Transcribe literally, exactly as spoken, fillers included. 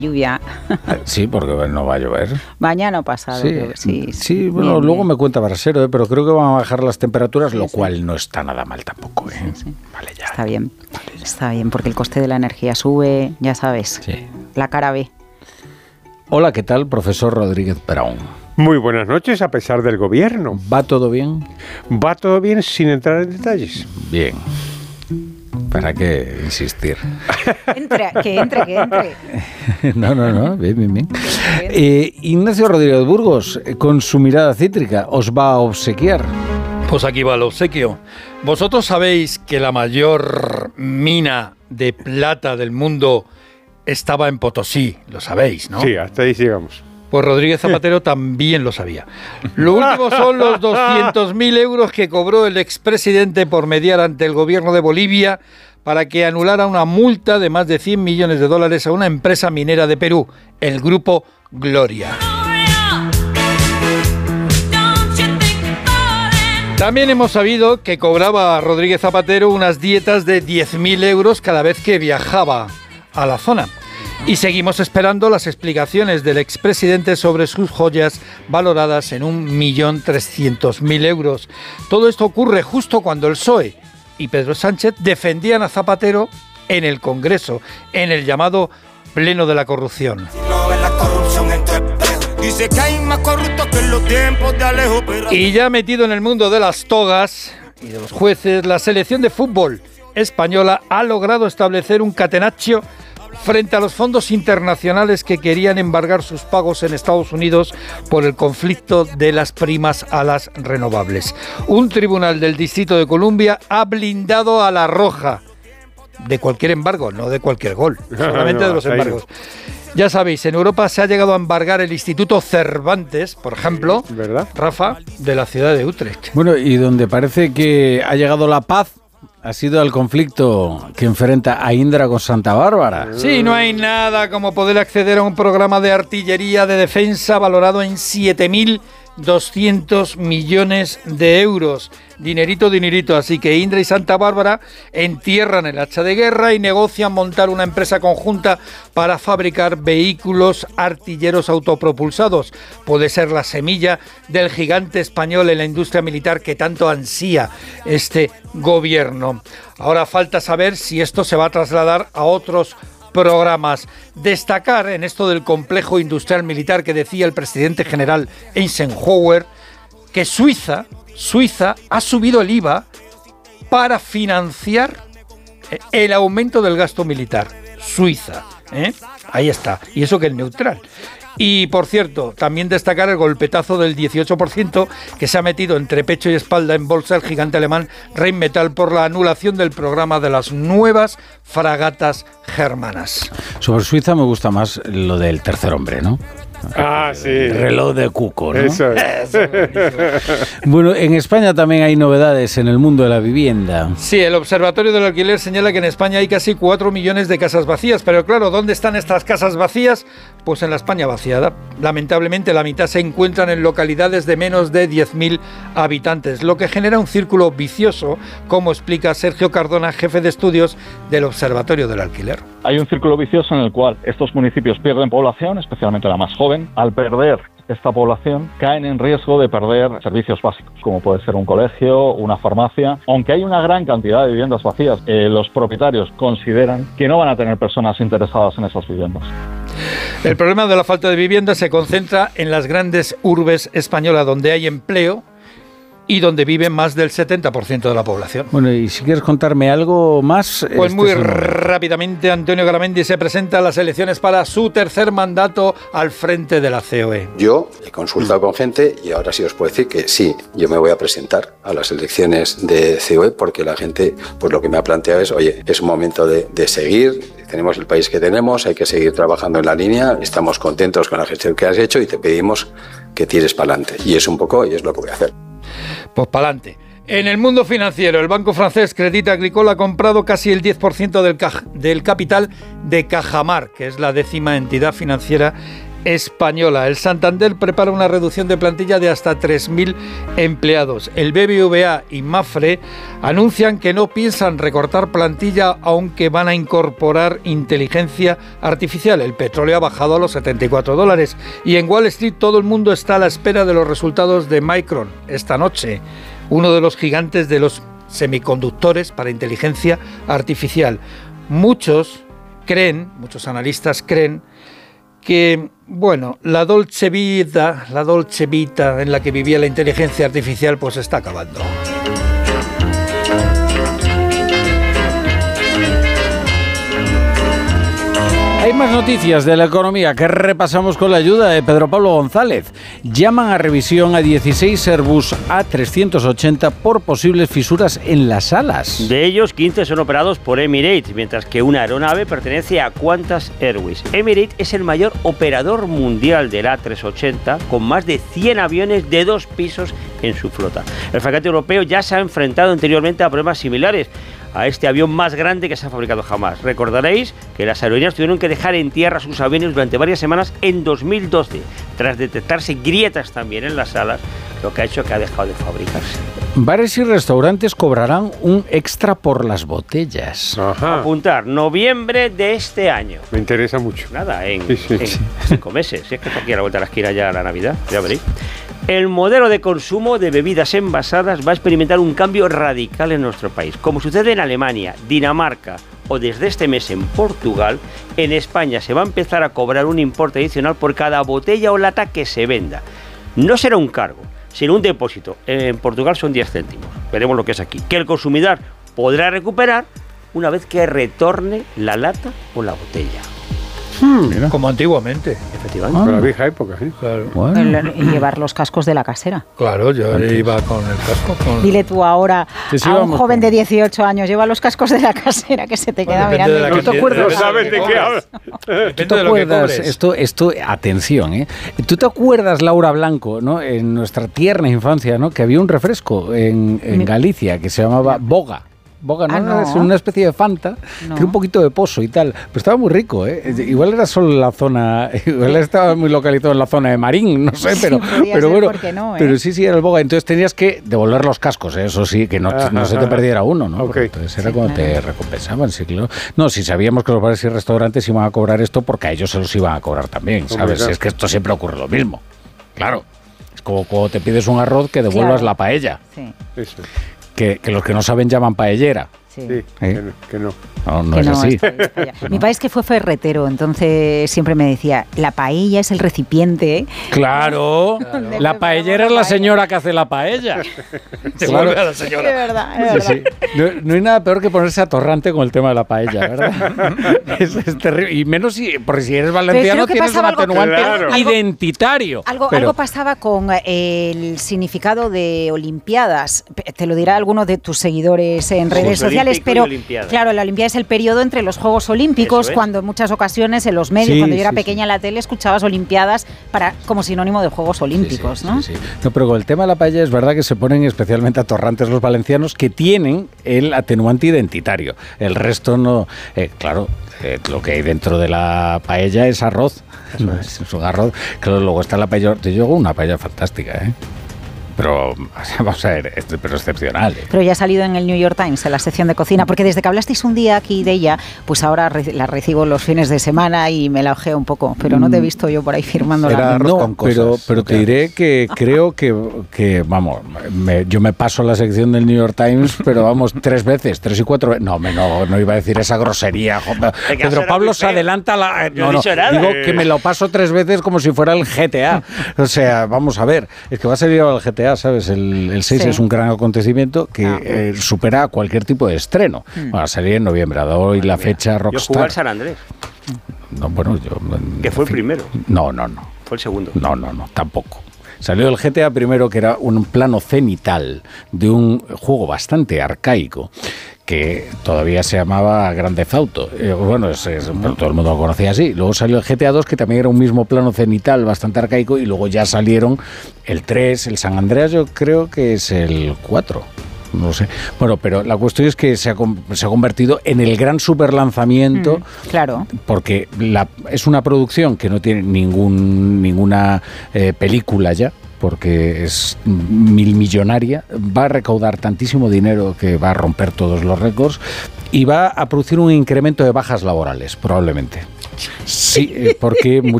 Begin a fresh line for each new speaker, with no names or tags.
lluvia.
Sí, porque no va a llover.
Mañana pasado.
Sí,
creo que sí.
sí bueno,
bien,
luego
bien.
me cuenta Brasero, ¿eh? Pero creo que van a bajar las temperaturas,
Sí,
lo
sí.
cual no está nada mal tampoco. ¿eh?
Sí, sí.
Vale, ya.
Está bien.
Vale, ya.
Está bien, porque el coste de la energía sube, ya sabes.
Sí.
La cara B.
Hola, ¿qué tal, profesor Rodríguez Brown?
Muy buenas noches, a pesar del gobierno.
¿Va todo bien?
Va todo bien sin entrar en detalles.
Bien. ¿Para qué insistir?
Entre, que entre, que entre.
No, no, no, bien, bien, bien. Eh, Ignacio Rodríguez Burgos, con su mirada cítrica, os va a obsequiar.
Pues aquí va el obsequio. Vosotros sabéis que la mayor mina de plata del mundo estaba en Potosí, lo sabéis, ¿no?
Sí, hasta ahí llegamos.
Pues Rodríguez Zapatero también lo sabía. Lo último son los doscientos mil euros que cobró el expresidente por mediar ante el gobierno de Bolivia para que anulara una multa de más de cien millones de dólares a una empresa minera de Perú, el Grupo Gloria. También hemos sabido que cobraba Rodríguez Zapatero unas dietas de diez mil euros cada vez que viajaba a la zona. Y seguimos esperando las explicaciones del expresidente sobre sus joyas valoradas en un millón trescientos mil euros. Todo esto ocurre justo cuando el P S O E y Pedro Sánchez defendían a Zapatero en el Congreso, en el llamado Pleno de la Corrupción. Y ya metido en el mundo de las togas y de los jueces, la selección de fútbol española ha logrado establecer un catenaccio frente a los fondos internacionales que querían embargar sus pagos en Estados Unidos por el conflicto de las primas a las renovables. Un tribunal del Distrito de Columbia ha blindado a La Roja de cualquier embargo, no de cualquier gol, solamente
no,
de los
ahí no.
embargos. Ya sabéis, en Europa se ha llegado a embargar el Instituto Cervantes, por ejemplo,
¿Verdad?
Rafa, de la ciudad de Utrecht.
Bueno, y donde parece que ha llegado la paz, ha sido el conflicto que enfrenta a Indra con Santa Bárbara.
Sí, no hay nada como poder acceder a un programa de artillería de defensa valorado en siete mil doscientos millones de euros. Dinerito, dinerito. Así que Indra y Santa Bárbara entierran el hacha de guerra y negocian montar una empresa conjunta para fabricar vehículos artilleros autopropulsados. Puede ser la semilla del gigante español en la industria militar que tanto ansía este gobierno. Ahora falta saber si esto se va a trasladar a otros programas. Destacar en esto del complejo industrial militar que decía el presidente general Eisenhower que Suiza, Suiza ha subido el I V A para financiar el aumento del gasto militar. Suiza, ¿eh? Ahí está. Y eso que es neutral. Y, por cierto, también destacar el golpetazo del dieciocho por ciento que se ha metido entre pecho y espalda en bolsa el gigante alemán Rheinmetall por la anulación del programa de las nuevas fragatas germanas.
Sobre Suiza me gusta más lo del tercer hombre, ¿no?
Ah, sí.
El reloj de Cuco, ¿no?
Eso es.
Bueno, en España también hay novedades en el mundo de la vivienda.
Sí, el Observatorio del Alquiler señala que en España hay casi cuatro millones de casas vacías, pero claro, ¿dónde están estas casas vacías? Pues en la España vaciada. Lamentablemente la mitad se encuentran en localidades de menos de diez mil habitantes, lo que genera un círculo vicioso, como explica Sergio Cardona, jefe de estudios del Observatorio del Alquiler.
Hay un círculo vicioso en el cual estos municipios pierden población, especialmente la más joven. Al perder esta población, caen en riesgo de perder servicios básicos, como puede ser un colegio, una farmacia. Aunque hay una gran cantidad de viviendas vacías, eh, los propietarios consideran que no van a tener personas interesadas en esas viviendas.
El problema de la falta de vivienda se concentra en las grandes urbes españolas, donde hay empleo y donde vive más del setenta por ciento de la población.
Bueno, y si quieres contarme algo más...
Pues
este
muy
es el momento.
rápidamente, Antonio Garamendi se presenta a las elecciones para su tercer mandato al frente de la C O E.
Yo he consultado con gente y ahora sí os puedo decir que sí, yo me voy a presentar a las elecciones de C O E porque la gente, pues lo que me ha planteado es, oye, es un momento de, de seguir, tenemos el país que tenemos, hay que seguir trabajando en la línea, estamos contentos con la gestión que has hecho y te pedimos que tires para adelante. Y es un poco, y es lo que voy a hacer.
Pues para adelante. En el mundo financiero, el banco francés Crédit Agricole ha comprado casi el diez por ciento del, ca- del capital de Cajamar, que es la décima entidad financiera española. El Santander prepara una reducción de plantilla de hasta tres mil empleados. El B B V A y Mapfre anuncian que no piensan recortar plantilla, aunque van a incorporar inteligencia artificial. El petróleo ha bajado a los setenta y cuatro dólares y en Wall Street todo el mundo está a la espera de los resultados de Micron esta noche, uno de los gigantes de los semiconductores para inteligencia artificial. Muchos creen, muchos analistas creen que, bueno, la dolce vita, la dolce vita en la que vivía la inteligencia artificial, pues está acabando.
Hay más noticias de la economía que repasamos con la ayuda de Pedro Pablo González. Llaman a revisión a dieciséis Airbus A trescientos ochenta por posibles fisuras en las alas.
De ellos, quince son operados por Emirates, mientras que una aeronave pertenece a Qantas Airways. Emirates es el mayor operador mundial del A trescientos ochenta, con más de cien aviones de dos pisos en su flota. El fabricante europeo ya se ha enfrentado anteriormente a problemas similares a este avión más grande que se ha fabricado jamás. Recordaréis que las aerolíneas tuvieron que dejar en tierra sus aviones durante varias semanas en dos mil doce, tras detectarse grietas también en las alas, lo que ha hecho que ha dejado de fabricarse.
Bares y restaurantes cobrarán un extra por las botellas.
Ajá.
Apuntar, noviembre de este año.
Me interesa mucho.
Nada, en,
Sí, sí.
en cinco meses. Si es que está aquí a la vuelta de la esquina ya la Navidad, ya veréis. El modelo de consumo de bebidas envasadas va a experimentar un cambio radical en nuestro país. Como sucede en Alemania, Dinamarca o desde este mes en Portugal, en España se va a empezar a cobrar un importe adicional por cada botella o lata que se venda. No será un cargo, sino un depósito. En Portugal son diez céntimos. Veremos lo que es aquí. Que el consumidor podrá recuperar una vez que retorne la lata o la botella.
Mira.
Como antiguamente.
Efectivamente.
Con la vieja época, ¿eh?
Claro,
Bueno.
Y llevar los cascos de la casera.
claro, yo
Antes.
iba con el casco. Con...
Dile tú ahora
Que sí,
a un
vamos
joven
con-
de dieciocho años, lleva los cascos de la casera, que se te
Bueno,
queda
depende
mirando.
de la
y
¿No te
cantidad-
acuerdas?
depende
No sabes de qué
cobres.
hablas.
¿Tú
Depende
te
de lo que
acuerdas?
cobres.
Esto, esto, atención, ¿eh? ¿Tú te acuerdas, Laura Blanco, ¿no? En nuestra tierna infancia, ¿no? Que había un refresco en, en
Mi-
Galicia que se llamaba Boga. Boga, ¿no?
Ah, no.
Es una especie de Fanta,
No.
que era un poquito de pozo y tal. Pero estaba muy rico, ¿eh? Igual era solo la zona, igual estaba muy localizado en la zona de Marín, no sé,
Sí,
pero,
podía
pero
ser,
bueno.
¿por qué no, eh?
Pero sí, sí, era el Boga. Entonces tenías que devolver los cascos, ¿eh? Eso sí, que no,
Ajá,
no se te
ajá.
perdiera uno, ¿no?
Ok.
Porque entonces era
Sí,
cuando te
claro.
recompensaban, sí, claro. No, si sabíamos que los bares y restaurantes iban a cobrar esto, porque a ellos se los iban a cobrar también,
Hombre,
¿sabes?
claro.
Es que esto siempre ocurre lo mismo. Claro. Es como cuando te pides un arroz que devuelvas
Claro.
la paella,
Sí,
Eso.
que, que los que no saben llaman paellera.
sí.
Sí, que no. Que no.
No, no
Que
es
no,
así.
es paella, es paella. Mi país que fue ferretero, entonces siempre me decía, la paella es el recipiente.
Claro,
Donde
la
preparamos
paellera
la
es la
paella.
señora que hace la paella.
Te
Claro.
vuelve a la
Es
señora.
verdad, es
Sí,
verdad.
sí. No, no hay nada peor que ponerse atorrante con el tema de la paella, ¿verdad? es, es terrible. Y menos si, porque si eres valenciano
creo que
tienes un
pasaba algo-
atenuante
Claro.
identitario.
Algo,
Pero-
algo pasaba con eh, el significado de Olimpiadas. Pe- Te lo dirá alguno de tus seguidores en redes
Juegos
sociales,
Olímpico y
pero
Olimpiadas.
claro, la Olimpiada es el periodo entre los Juegos Olímpicos,
Eso es.
cuando en muchas ocasiones en los medios,
Sí,
cuando yo era
sí,
pequeña en la tele, escuchabas Olimpiadas para como sinónimo de Juegos Olímpicos,
Sí, sí,
¿no?
sí, sí. No, pero con el tema de la paella es verdad que se ponen especialmente atorrantes los valencianos que tienen el atenuante identitario. El resto no. Eh, claro, eh, lo que hay dentro de la paella es arroz. No, es un arroz. Claro, luego está la paella. Yo hago una paella fantástica, ¿eh? Pero vamos a ver, es- pero excepcional. ¿eh?
Pero ya ha salido en el New York Times, en la sección de cocina, porque desde que hablasteis un día aquí de ella, pues ahora re- la recibo los fines de semana y me la ojeo un poco, pero no te he visto yo por ahí firmándola.
Era arroz
No,
con cosas,
pero, pero
lo
te
que
diré que creo que, que vamos, me- yo me paso la sección del New York Times, pero vamos, tres veces, tres y cuatro veces. No, me- no, no iba a decir esa grosería. jo- Pedro
será
Pablo
muy
se
feo.
adelanta la...
Yo no
No,
he
no,
dicho nada.
digo que me lo paso tres veces como si fuera el G T A. O sea, vamos a ver, es que va a salir ahora el G T A, ¿sabes? El, el seis
Sí.
es un gran acontecimiento que
Ah.
eh, supera cualquier tipo de estreno.
Mm.
Va a salir en noviembre, a hoy la
Mira,
fecha
Yo jugué al
Rockstar.
San Andrés,
No, bueno, yo...
que fue
en
el
fin.
primero,
No, no, no.
fue el segundo.
No, no, no, tampoco. Salió el G T A primero, que era un plano cenital de un juego bastante arcaico que todavía se llamaba Grand Theft Auto. Eh, bueno, es- es- pero todo el mundo lo conocía así. Luego salió el G T A dos, que también era un mismo plano cenital bastante arcaico, y luego ya salieron el tres, el San Andreas, yo creo que es el cuatro. no lo sé. Bueno, pero la cuestión es que se ha, se ha convertido en el gran superlanzamiento.
Mm, claro.
Porque la, es una producción que no tiene ningún ninguna eh, película ya, porque es mil millonaria, va a recaudar tantísimo dinero que va a romper todos los récords y va a producir un incremento de bajas laborales, probablemente. Sí, porque